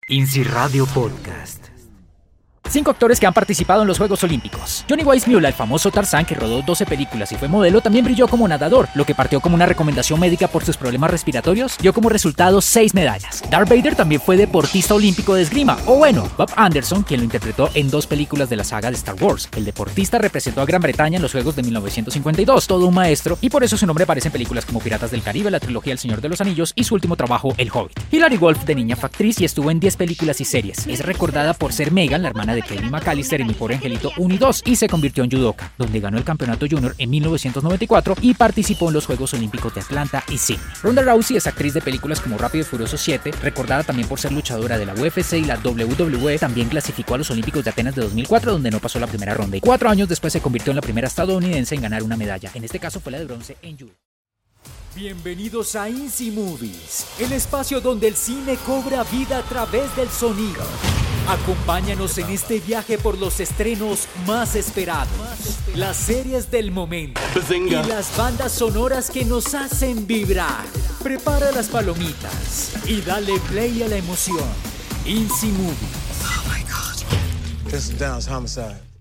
INSI Radio Podcast. 5 actores que han participado en los Juegos Olímpicos. Johnny Weissmuller, el famoso Tarzán que rodó 12 películas y fue modelo, también brilló como nadador. Lo que partió como una recomendación médica por sus problemas respiratorios dio como resultado 6 medallas. Darth Vader también fue deportista olímpico de esgrima. O bueno, Bob Anderson, quien lo interpretó en 2 películas de la saga de Star Wars. El deportista representó a Gran Bretaña en los Juegos de 1952, todo un maestro, y por eso su nombre aparece en películas como Piratas del Caribe, la trilogía El Señor de los Anillos y su último trabajo, El Hobbit. Hilary Wolf, de niña fue actriz y estuvo en 10 películas y series. Es recordada por ser Megan, la hermana de Kevin McAllister en Mi Pobre Angelito 1 y 2, y se convirtió en judoka, donde ganó el campeonato junior en 1994 y participó en los Juegos Olímpicos de Atlanta y Sydney. Ronda Rousey es actriz de películas como Rápido y Furioso 7, recordada también por ser luchadora de la UFC y la WWE. También clasificó a los Olímpicos de Atenas de 2004, donde no pasó la primera ronda, y 4 años después se convirtió en la primera estadounidense en ganar una medalla. En este caso fue la de bronce en judo. Bienvenidos a INSI Movies, el espacio donde el cine cobra vida a través del sonido. Acompáñanos en este viaje por los estrenos más esperados, las series del momento y las bandas sonoras que nos hacen vibrar. Prepara las palomitas y dale play a la emoción. INSI Movies. Oh my God. This is Downs Homicide.